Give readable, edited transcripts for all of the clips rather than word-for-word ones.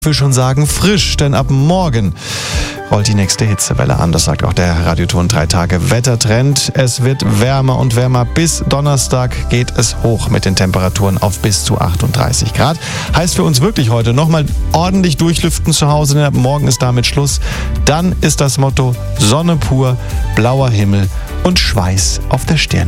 Ich will schon sagen frisch, denn ab morgen rollt die nächste Hitzewelle an. Das sagt auch der Radioton 3-Tage-Wettertrend. Es wird wärmer und wärmer. Bis Donnerstag geht es hoch mit den Temperaturen auf bis zu 38 Grad. Heißt für uns wirklich heute nochmal ordentlich durchlüften zu Hause, denn ab morgen ist damit Schluss. Dann ist das Motto Sonne pur, blauer Himmel und Schweiß auf der Stirn.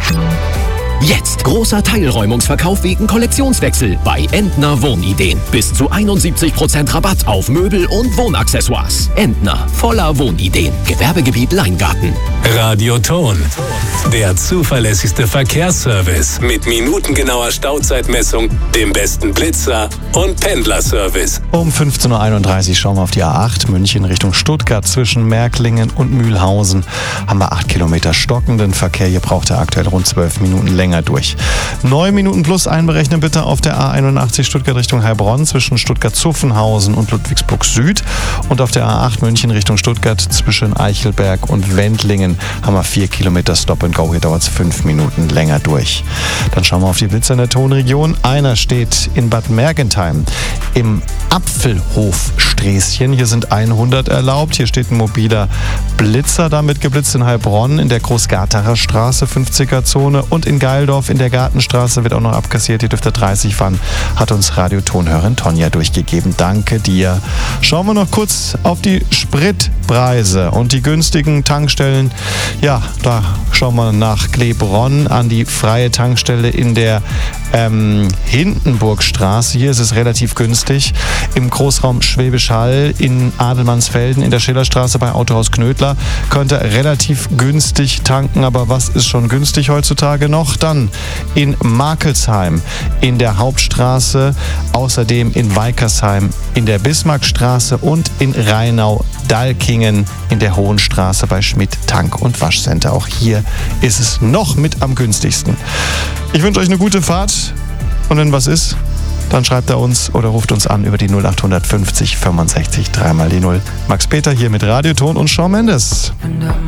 Jetzt großer Teilräumungsverkauf wegen Kollektionswechsel bei Entner Wohnideen. Bis zu 71% Rabatt auf Möbel und Wohnaccessoires. Entner, voller Wohnideen. Gewerbegebiet Leingarten. Radioton, der zuverlässigste Verkehrsservice mit minutengenauer Stauzeitmessung, dem besten Blitzer und Pendlerservice. Um 15.31 Uhr schauen wir auf die A8 München Richtung Stuttgart. Zwischen Märklingen und Mühlhausen haben wir 8 Kilometer stockenden Verkehr. Hier braucht er aktuell rund 12 Minuten länger durch. 9 Minuten plus einberechnen bitte auf der A81 Stuttgart Richtung Heilbronn zwischen Stuttgart-Zuffenhausen und Ludwigsburg Süd. Und auf der A8 München Richtung Stuttgart zwischen Eichelberg und Wendlingen haben wir 4 Kilometer Stop and Go. Hier dauert es 5 Minuten länger durch. Dann schauen wir auf die Blitzer in der Tonregion. Einer steht in Bad Mergentheim im Apfelhof-Sträßchen. Hier sind 100 erlaubt. Hier steht ein mobiler Blitzer, damit geblitzt in Heilbronn in der Großgartacher Straße 50er-Zone und in Geildorf in der Gartenstraße wird auch noch abkassiert. Hier dürfte 30 fahren, hat uns Radiotonhörerin Tonja durchgegeben. Danke dir. Schauen wir noch kurz auf die Spritpreise und die günstigen Tankstellen. Ja, da schauen wir nach Glebronn an die freie Tankstelle in der Hindenburgstraße. Hier ist es relativ günstig. Im Großraum Schwäbisch Hall in Adelmannsfelden in der Schillerstraße bei Autohaus Knödler könnt ihr relativ günstig tanken. Aber was ist schon günstig heutzutage noch? Dann in Markelsheim in der Hauptstraße, außerdem in Weikersheim in der Bismarckstraße und in Rheinau-Dalkingen in der Hohenstraße bei Schmidt Tank- und Waschcenter. Auch hier ist es noch mit am günstigsten. Ich wünsche euch eine gute Fahrt und wenn was ist, dann schreibt er uns oder ruft uns an über die 0850 65 3 mal die 0. Max Peter hier mit Radioton und Shawn Mendes.